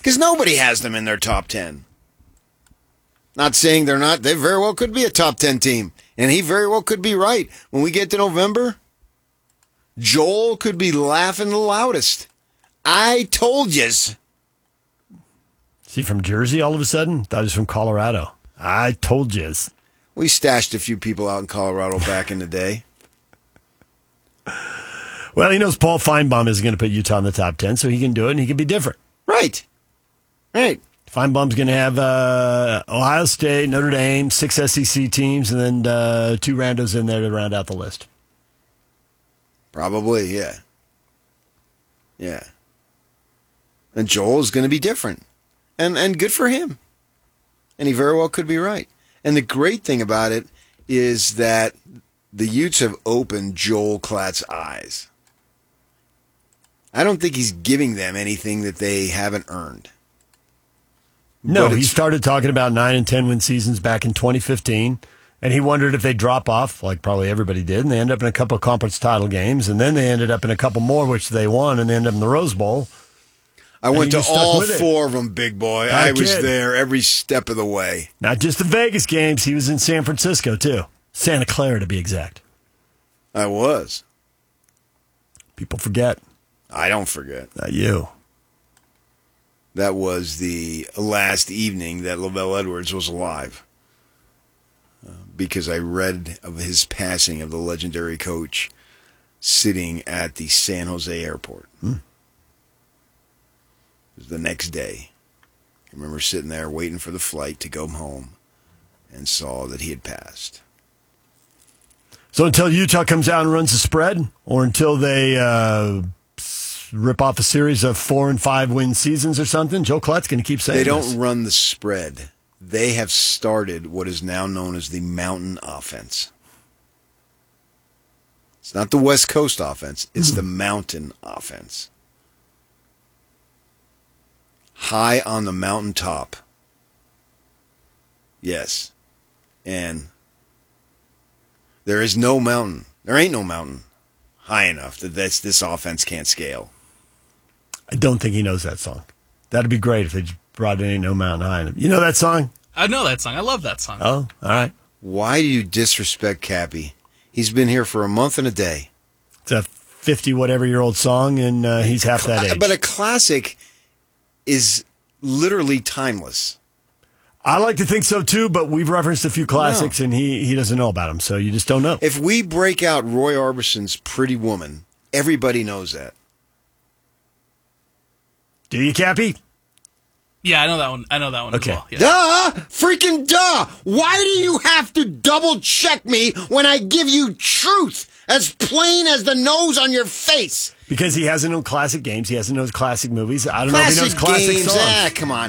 Because nobody has them in their top 10. Not saying they're not. They very well could be a top 10 team. And he very well could be right. When we get to November, Joel could be laughing the loudest. I told yous. Is he from Jersey all of a sudden? Thought he was from Colorado. I told yous. We stashed a few people out in Colorado back in the day. Well, he knows Paul Feinbaum is going to put Utah in the top 10, so he can do it, and he can be different. Right. Feinbaum's going to have Ohio State, Notre Dame, 6 SEC teams, and then 2 randos in there to round out the list. Probably, yeah. Yeah. And Joel is going to be different. And good for him. And he very well could be right. And the great thing about it is that the Utes have opened Joel Klatt's eyes. I don't think he's giving them anything that they haven't earned. No, he started talking about 9 and 10 win seasons back in 2015, and he wondered if they'd drop off, like probably everybody did, and they ended up in a couple of conference title games, and then they ended up in a couple more, which they won, and they ended up in the Rose Bowl. I went to all 4 of them, big boy. I was there every step of the way. Not just the Vegas games. He was in San Francisco, too. Santa Clara, to be exact. I was. People forget. I don't forget. Not you. That was the last evening that LaVell Edwards was alive. Because I read of his passing of the legendary coach sitting at the San Jose airport. It was the next day. I remember sitting there waiting for the flight to go home and saw that he had passed. So until Utah comes out and runs the spread, or until they rip off a series of 4 and 5 win seasons or something, Joe Klatt's going to keep saying they don't run the spread. They have started what is now known as the Mountain Offense. It's not the West Coast offense. It's the Mountain Offense. High on the mountaintop. Yes. And there is no mountain. There ain't no mountain high enough that this offense can't scale. I don't think he knows that song. That'd be great if they brought in Ain't No Mountain High enough. You know that song? I know that song. I love that song. Oh, all right. Why do you disrespect Cappy? He's been here for a month and a day. It's a 50-whatever-year-old song, and he's half that age. But a classic is literally timeless. I like to think so, too, but we've referenced a few classics, and he doesn't know about them, so you just don't know. If we break out Roy Orbison's Pretty Woman, everybody knows that. Do you, Cappy? Yeah, I know that one. I know that one okay. as well. Yeah. Duh! Freaking duh! Why do you have to double check me when I give you truth as plain as the nose on your face? Because he hasn't known classic games. He hasn't known classic movies. I don't know if he knows classic games. songs. Come on.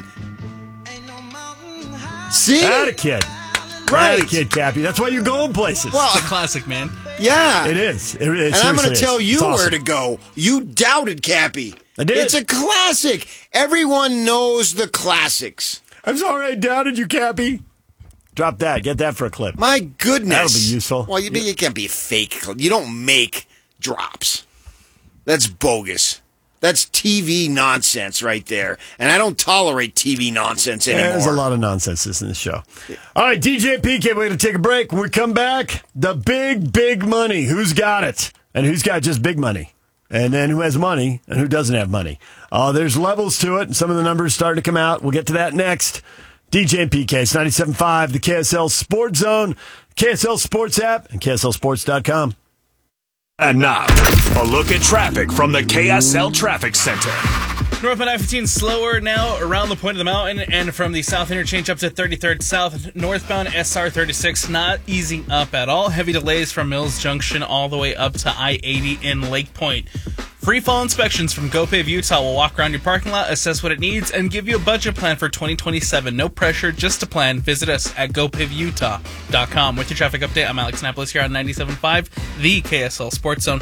See? Atta kid. Right. Atta kid, Cappy. That's why you're going places. Well, It's a classic, man. yeah. It is. And I'm going to tell you awesome. where to go. You doubted Cappy. I did. It's a classic. Everyone knows the classics. I'm sorry I doubted you, Cappy. Drop that. Get that for a clip. My goodness. That'll be useful. Well, you can't be fake. You don't make drops. That's bogus. That's TV nonsense right there. And I don't tolerate TV nonsense anymore. There's a lot of nonsense in this show. All right, DJ PK, we're going to take a break. When we come back, the big money. Who's got it? And who's got just big money? And then who has money and who doesn't have money? There's levels to it, and some of the numbers starting to come out. We'll get to that next. DJ and PK, it's 97.5, the KSL Sports Zone, KSL Sports app, and KSLSports.com. And now, a look at traffic from the KSL Traffic Center. Northbound I-15 slower now around the point of the mountain and from the south interchange up to 33rd South. Northbound SR36 not easing up at all. Heavy delays from Mills Junction all the way up to I-80 in Lake Point. Free fall inspections from GoPave Utah will walk around your parking lot, assess what it needs, and give you a budget plan for 2027. No pressure, just a plan. Visit us at GoPaveUtah.com. With your traffic update, I'm Alex Napolis here on 97.5, the KSL Sports Zone.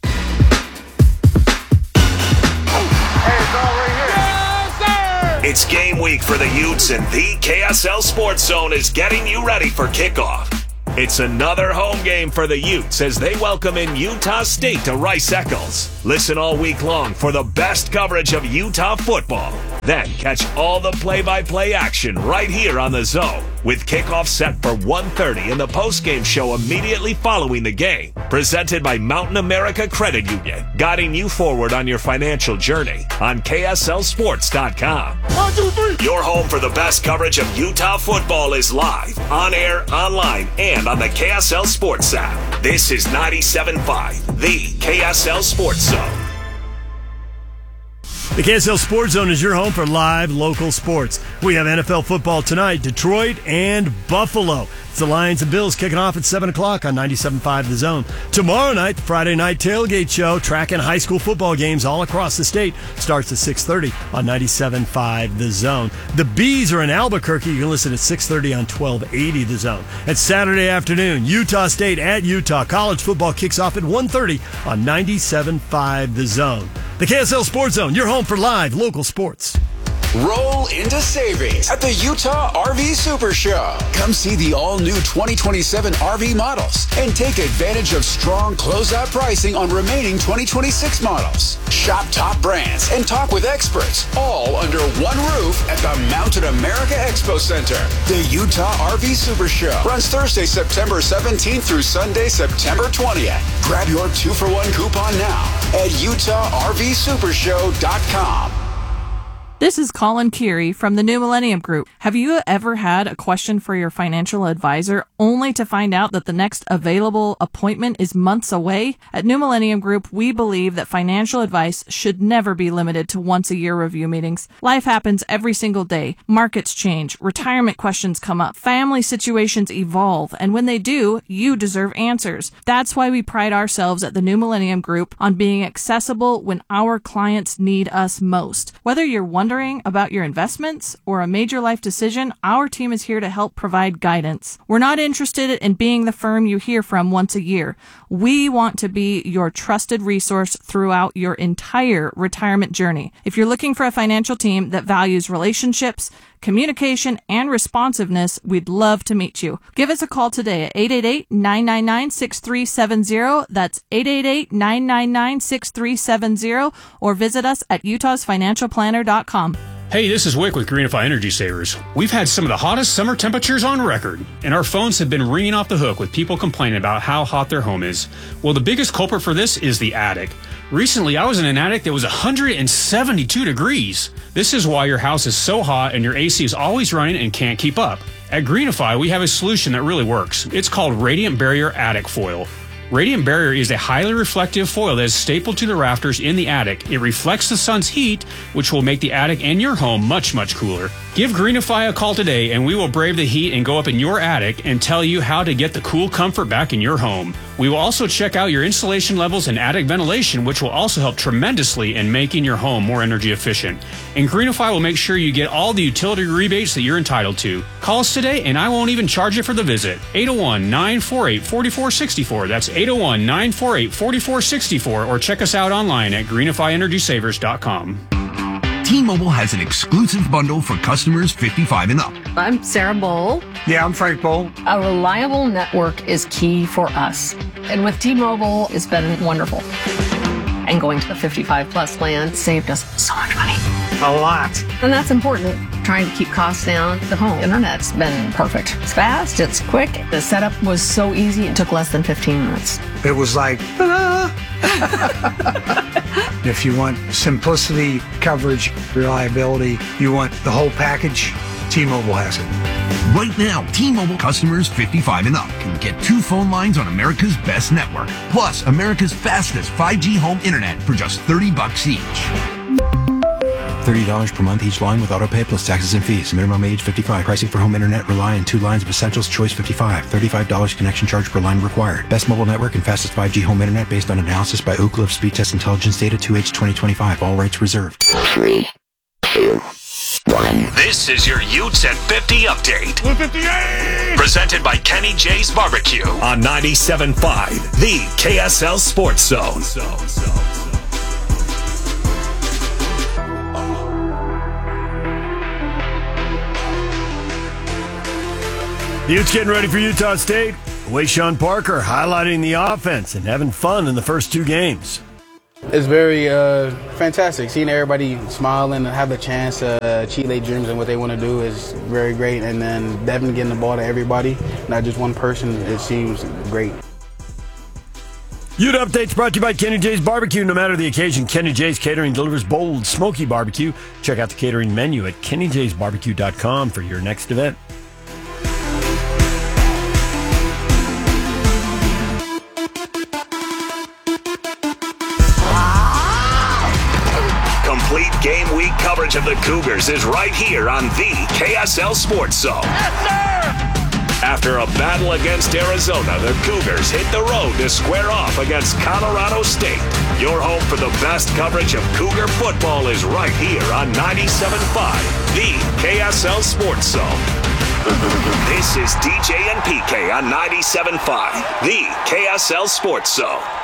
It's game week for the Utes, and the KSL Sports Zone is getting you ready for kickoff. It's another home game for the Utes as they welcome in Utah State to Rice-Eccles. Listen all week long for the best coverage of Utah football. Then catch all the play-by-play action right here on The Zone, with kickoff set for 1:30 and the postgame show immediately following the game. Presented by Mountain America Credit Union, guiding you forward on your financial journey on KSLSports.com. 1, 2, 3. Your home for the best coverage of Utah football is live, on air, online, and on the KSL Sports app. This is 97.5, the KSL Sports Zone. The KSL Sports Zone is your home for live local sports. We have NFL football tonight, Detroit and Buffalo. It's the Lions and Bills kicking off at 7 o'clock on 97.5 The Zone. Tomorrow night, the Friday Night Tailgate Show, tracking high school football games all across the state, starts at 6:30 on 97.5 The Zone. The Bees are in Albuquerque. You can listen at 6:30 on 1280 The Zone. And Saturday afternoon, Utah State at Utah. College football kicks off at 1:30 on 97.5 The Zone. The KSL Sports Zone, your home for live local sports. Roll into savings at the Utah RV Super Show. Come see the all-new 2027 RV models and take advantage of strong closeout pricing on remaining 2026 models. Shop top brands and talk with experts, all under one roof at the Mountain America Expo Center. The Utah RV Super Show runs Thursday, September 17th through Sunday, September 20th. Grab your 2-for-1 coupon now at UtahRVSupershow.com. This is Colin Keary from the New Millennium Group. Have you ever had a question for your financial advisor only to find out that the next available appointment is months away? At New Millennium Group, we believe that financial advice should never be limited to once-a-year review meetings. Life happens every single day. Markets change, retirement questions come up, family situations evolve, and when they do, you deserve answers. That's why we pride ourselves at the New Millennium Group on being accessible when our clients need us most. Whether you're wondering about your investments or a major life decision, our team is here to help provide guidance. We're not interested in being the firm you hear from once a year. We want to be your trusted resource throughout your entire retirement journey. If you're looking for a financial team that values relationships, communication, and responsiveness, we'd love to meet you. Give us a call today at 888-999-6370. That's 888-999-6370, or visit us at utahsfinancialplanner.com. Hey, this is Wick with Greenify Energy Savers. We've had some of the hottest summer temperatures on record, and our phones have been ringing off the hook with people complaining about how hot their home is. Well, the biggest culprit for this is the attic. Recently, I was in an attic that was 172 degrees. This is why your house is so hot and your AC is always running and can't keep up. At Greenify, we have a solution that really works. It's called Radiant Barrier Attic Foil. Radiant Barrier is a highly reflective foil that is stapled to the rafters in the attic. It reflects the sun's heat, which will make the attic and your home much, much cooler. Give Greenify a call today and we will brave the heat and go up in your attic and tell you how to get the cool comfort back in your home. We will also check out your insulation levels and attic ventilation, which will also help tremendously in making your home more energy efficient. And Greenify will make sure you get all the utility rebates that you're entitled to. Call us today and I won't even charge you for the visit. 801-948-4464. That's 801-948-4464, or check us out online at greenifyenergysavers.com. T-Mobile has an exclusive bundle for customers 55 and up. I'm Sarah Bowl. Yeah, I'm Frank Bowl. A reliable network is key for us. And with T-Mobile, it's been wonderful. And going to the 55 plus plan saved us so much money. A lot. And that's important. Trying to keep costs down. The home internet's been perfect. It's fast, it's quick. The setup was so easy, it took less than 15 minutes. It was like, If you want simplicity, coverage, reliability, you want the whole package, T-Mobile has it. Right now, T-Mobile customers 55 and up can get 2 phone lines on America's best network, plus America's fastest 5G home internet for just $30 each. $30 per month each line with autopay plus taxes and fees. Minimum age 55. Pricing for home internet rely on 2 lines of Essentials Choice 55. $35 connection charge per line required. Best mobile network and fastest 5G home internet based on analysis by Ookla of Speed Test Intelligence data 2H 2025. All rights reserved. 3, 2, 1. This is your Utes at 50 update. 58! Presented by Kenny J's Barbecue on 97.5, the KSL Sports Zone. The Utes getting ready for Utah State. Wayshawn Parker highlighting the offense and having fun in the first 2 games. It's very fantastic. Seeing everybody smile and have the chance to achieve their dreams and what they want to do is very great. And then Devin getting the ball to everybody, not just one person, it seems great. Ute Updates brought to you by Kenny J's Barbecue. No matter the occasion, Kenny J's Catering delivers bold, smoky barbecue. Check out the catering menu at kennyjsbarbecue.com for your next event. Complete game week coverage of the Cougars is right here on the KSL Sports Zone. Yes, sir! After a battle against Arizona, the Cougars hit the road to square off against Colorado State. Your home for the best coverage of Cougar football is right here on 97.5, the KSL Sports Zone. This is DJ and PK on 97.5, the KSL Sports Zone.